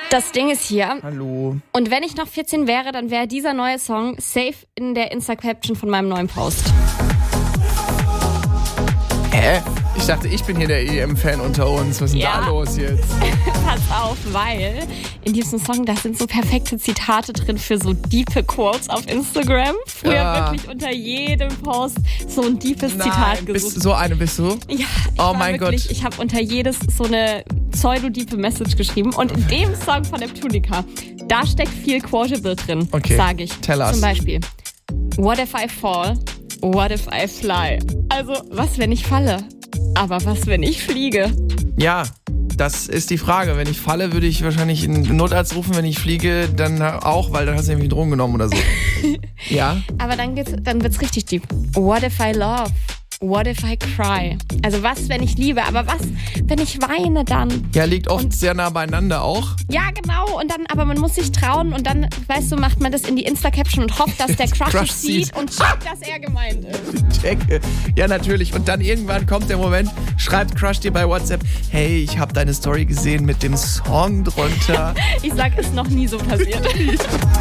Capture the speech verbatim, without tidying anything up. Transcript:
Das Ding ist hier. Hallo. Und wenn ich noch vierzehn wäre, dann wäre dieser neue Song safe in der Insta-Caption von meinem neuen Post. Hä? Ich dachte, ich bin hier der E M-Fan unter uns. Was ist denn Ja. da los jetzt? Pass auf, weil in diesem Song, da sind so perfekte Zitate drin für so diepe Quotes auf Instagram. Früher Ja. wirklich unter jedem Post so ein deepes Nein, Zitat bist, gesucht. so eine bist du? Ja, ich Oh war mein wirklich, Gott. ich habe unter jedes so eine pseudo-diepe Message geschrieben. Und in dem Song von Neptunica, da steckt viel Quotable drin, Okay, sage ich. tell us. Zum Beispiel, what if I fall? What if I fly? Also, was, wenn ich falle? Aber was, wenn ich fliege? Ja, das ist die Frage. Wenn ich falle, würde ich wahrscheinlich einen Notarzt rufen. Wenn ich fliege, dann auch, weil dann hast du nämlich Drogen genommen oder so. Ja? Aber dann, geht's, dann wird's richtig deep. What if I love? What if I cry? Also was, wenn ich liebe? Aber was, wenn ich weine dann? Ja, liegt oft Und- sehr nah beieinander auch. Ja, genau. Und dann, aber man muss sich trauen und dann, weißt du, macht man das in die Insta-Caption und hofft, dass der Crush Crush es sieht sieht. und checkt, dass er gemeint ist. Checke. Ja, natürlich. Und dann irgendwann kommt der Moment, schreibt Crush dir bei WhatsApp, hey, ich habe deine Story gesehen mit dem Song drunter. Ich sag, ist noch nie so passiert.